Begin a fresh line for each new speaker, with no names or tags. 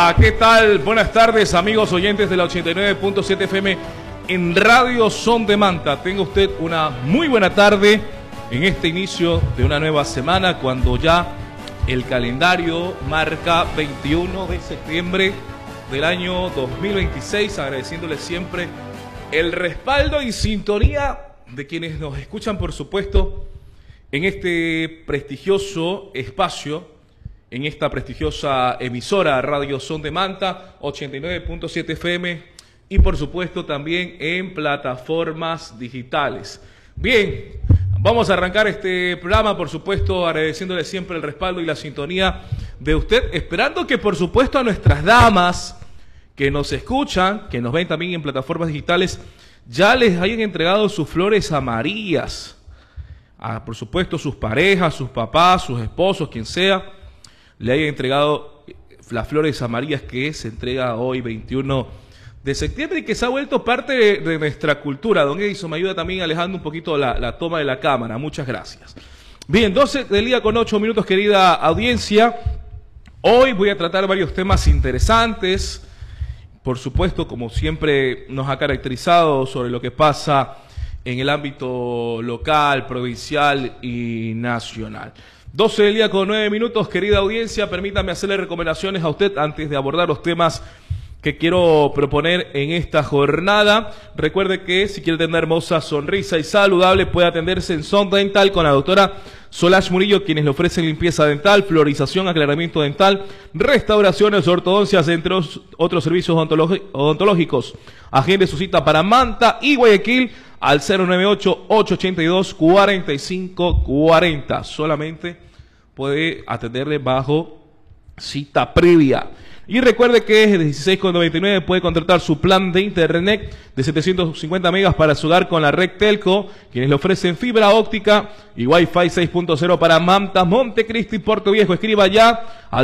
Hola, ¿qué tal? Buenas tardes, amigos oyentes de la 89.7 FM en Radio Son de Manta. Tenga usted una muy buena tarde en este inicio de una nueva semana, cuando ya el calendario marca 21 de septiembre del año 2026, agradeciéndole siempre el respaldo y sintonía de quienes nos escuchan, por supuesto, en este prestigioso espacio, en esta prestigiosa emisora Radio Son de Manta, 89.7 FM, y por supuesto también en plataformas digitales. Bien, vamos a arrancar este programa, por supuesto, agradeciéndole siempre el respaldo y la sintonía de usted, esperando que, por supuesto, a nuestras damas que nos escuchan, que nos ven también en plataformas digitales, ya les hayan entregado sus flores amarillas. Por supuesto, sus parejas, sus papás, sus esposos, quien sea, le hayan entregado las flores amarillas que se entrega hoy 21 de septiembre y que se ha vuelto parte de nuestra cultura. Don Edison me ayuda también alejando un poquito la toma de la cámara. Muchas gracias. Bien, 12 del día con 8 minutos, querida audiencia. Hoy voy a tratar varios temas interesantes. Por supuesto, como siempre nos ha caracterizado, sobre lo que pasa en el ámbito local, provincial y nacional. 12 del día con 9 minutos, querida audiencia, permítame hacerle recomendaciones a usted antes de abordar los temas que quiero proponer en esta jornada. Recuerde que si quiere tener hermosa sonrisa y saludable, puede atenderse en Son Dental con la doctora Solange Murillo, quienes le ofrecen limpieza dental, florización, aclaramiento dental, restauraciones, ortodoncias, entre otros servicios odontológicos. Agende su cita para Manta y Guayaquil al 098-882-4540. Solamente puede atenderle bajo cita previa. Y recuerde que desde 16,99 puede contratar su plan de internet de 750 megas para su hogar con la red Telco, quienes le ofrecen fibra óptica y Wi-Fi 6.0 para Manta, Montecristi y Puerto Viejo. Escriba ya al